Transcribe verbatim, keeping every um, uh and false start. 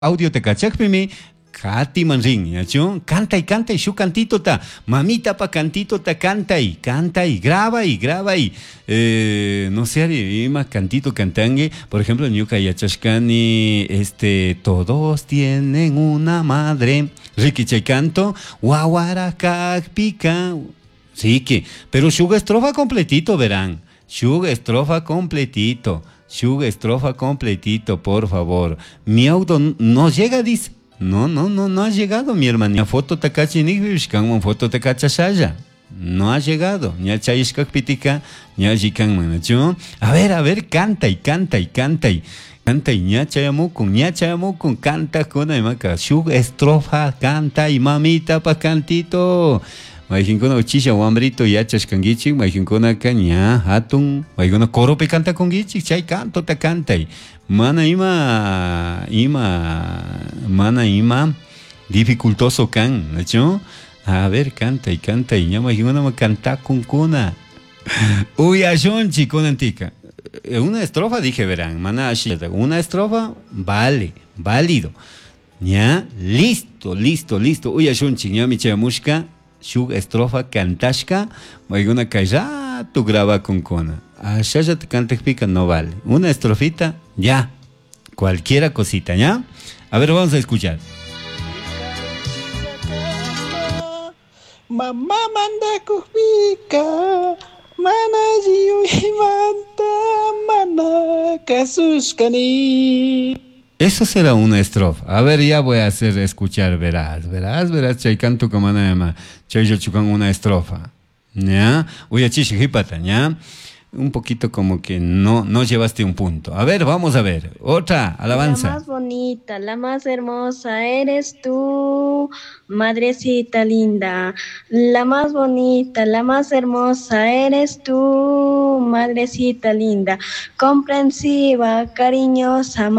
audio te cachakpimi Kati manring, ¿yacho? Canta y canta y su cantito ta, mamita pa cantito ta canta y canta y graba y graba y eh, no sé, ima cantito cantangue, por ejemplo, ñuka yachashkani, este, todos tienen una madre, rikiche canto, guaguara pica, sí que, pero shuga estrofa completito, verán, shuga estrofa completito, shuga estrofa completito, por favor, mi auto no llega, dice. No, no, no, no ha llegado, mi hermana. Foto takachi nigvishkan, foto takachashaya. No ha llegado. Ña chayishkak pitika, ña jikan manacho. A ver, a ver, canta y canta y canta y canta y ña chayamukun, ña chayamukun, canta con emaka. Shug estrofa, canta y mamita pa cantito. Mayinkuna uchisha wambrito yachashkangichik, mayinkuna ña hatun, mayinkuna korope canta con gichik, chay canto ta canta y mana ima ima mana ima dificultoso can, ¿no? A ver, canta y canta y llama y una canta con cuna. Uy, ayón chico antica. Una estrofa dije, verán, mana una estrofa vale, válido. Ya, listo, listo, listo. Uy, ayón chiña mi chamushka, shug estrofa cantashka, una calla tu graba con cona. Allá ya te canta pica, no vale. Una estrofita, ya. Cualquiera cosita, ¿ya? A ver, vamos a escuchar. Mamá manda cupica, mana jiu manta, mana casushkani. Eso será una estrofa. A ver, ya voy a hacer escuchar, verás, verás, verás, chay canto como nada chay yo chucan una estrofa. ¿Ya? Uy, achishi hipata, ¿ya? Un poquito como que no, no llevaste un punto. A ver, vamos a ver. Otra, alabanza. La más bonita, la más hermosa eres tú, madrecita linda. La más bonita, la más hermosa eres tú, madrecita linda. Comprensiva, cariñosa,